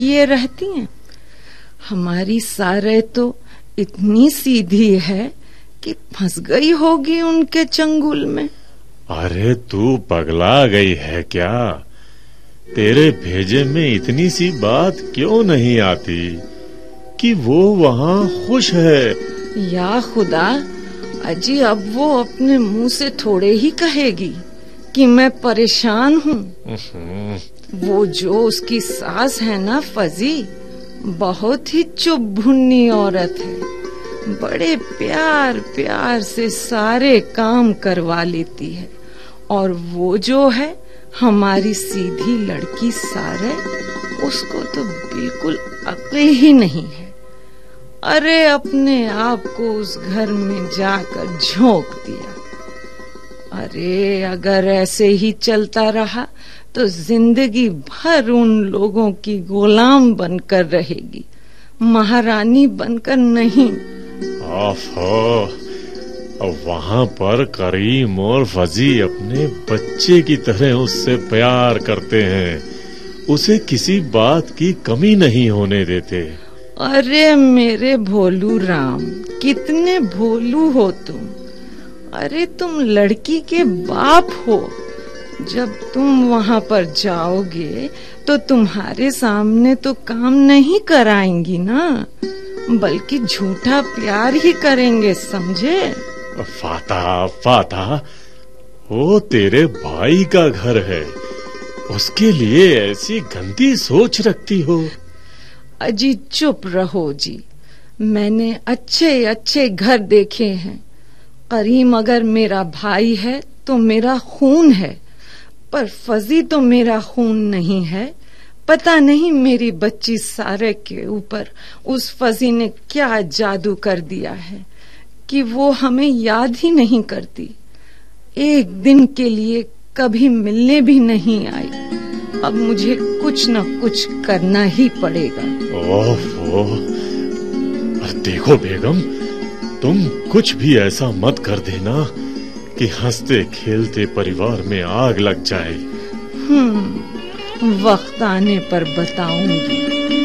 ये रहती हैं। हमारी सारे तो इतनी सीधी है कि फंस गई होगी उनके चंगुल में। अरे तू पगला गई है क्या? तेरे भेजे में इतनी सी बात क्यों नहीं आती कि वो वहाँ खुश है? या खुदा, अजी अब वो अपने मुंह से थोड़े ही कहेगी कि मैं परेशान हूँ। वो जो उसकी सास है ना फजी, बहुत ही चुभुन्नी औरत है। बड़े प्यार प्यार से सारे काम करवा लेती है। और वो जो है हमारी सीधी लड़की सारे, उसको तो बिल्कुल अक्ल ही नहीं है। अरे अपने आप को उस घर में जाकर झोंक दिया। अरे अगर ऐसे ही चलता रहा तो जिंदगी भर उन लोगों की गुलाम बनकर रहेगी, महारानी बनकर नहीं। ओहो, वहाँ पर करीम और फजी अपने बच्चे की तरह उससे प्यार करते हैं, उसे किसी बात की कमी नहीं होने देते। अरे मेरे भोलू राम, कितने भोलू हो तुम। अरे तुम लड़की के बाप हो। जब तुम वहाँ पर जाओगे तो तुम्हारे सामने तो काम नहीं कराएंगी ना, बल्कि झूठा प्यार ही करेंगे, समझे? फाता, वो तेरे भाई का घर है, उसके लिए ऐसी गंदी सोच रखती हो? अजी चुप रहो जी। मैंने अच्छे अच्छे घर देखे हैं। करीम अगर मेरा भाई है तो मेरा खून है, पर फजी तो मेरा खून नहीं है। पता नहीं मेरी बच्ची सारे के ऊपर उस फजी ने क्या जादू कर दिया है कि वो हमें याद ही नहीं करती। एक दिन के लिए कभी मिलने भी नहीं आई। अब मुझे कुछ न कुछ करना ही पड़ेगा। ओहो, देखो बेगम, तुम कुछ भी ऐसा मत कर देना कि हंसते खेलते परिवार में आग लग जाए। वक्त आने पर बताऊंगी।